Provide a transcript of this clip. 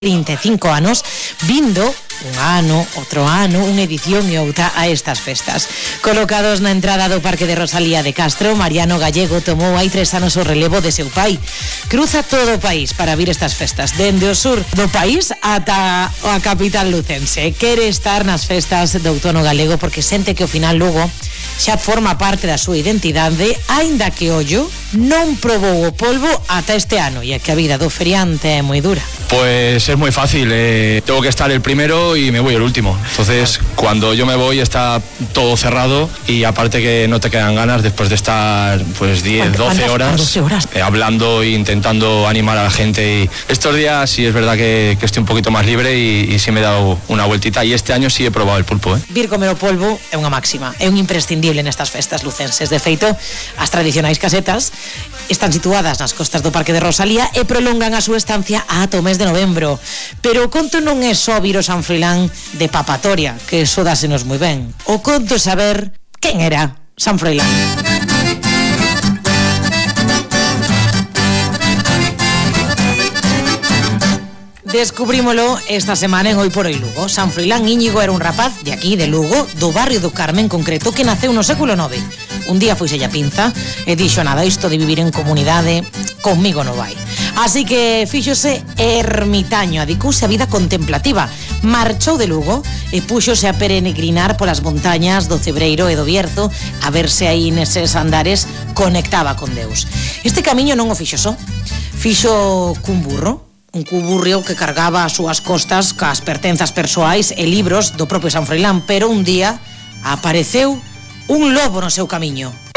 35 anos, vindo un ano, outro ano, unha edición e outra a estas festas. Colocados na entrada do Parque de Rosalía de Castro, Mariano Gallego tomou hai 3 anos o relevo de seu pai. Cruza todo o país para vir estas festas, dende o sur do país ata a capital lucense. Quere estar nas festas do outono galego porque sente que ao final Lugo xa forma parte da súa identidade, aínda que ollo non probou o polvo ata este ano, e é que a vida do feriante é moi dura. Pues es muy fácil, tengo que estar el primero y me voy el último. Entonces, cuando yo me voy está todo cerrado y aparte que no te quedan ganas después de estar pues 10, 12 horas hablando e intentando animar a la gente. Y estos días sí es verdad que estoy un poquito más libre y sí me he dado una vueltita y este año sí he probado el pulpo. Vir comer o polvo é unha máxima, é un imprescindible nestas festas lucenses. De feito, as tradicionais casetas están situadas nas costas do Parque de Rosalía e prolongan a súa estancia ata o mes de novembro. Pero o conto non é só vir o San Froilán de papatoria, que eso dásenos moi ben. O conto é saber quen era San Froilán. Descubrímolo esta semana en Hoy por Hoy Lugo. San Froilán Íñigo era un rapaz de aquí, de Lugo, do barrio do Carme en concreto, que naceu no século IX. Un día foiselle a pinza e dixo nada, isto de vivir en comunidade conmigo non vai. Así que fíxose ermitaño, adicouse a vida contemplativa. Marchou de Lugo e púxose a peregrinar polas montañas do Cebreiro e do Bierzo a verse aí neses andares conectaba con Deus. Este camiño non o fixo só, fixo cun burro. Un cuburrio que cargaba as súas costas cas pertenzas persoais e libros do propio San Froilán, pero un día apareceu un lobo no seu camiño.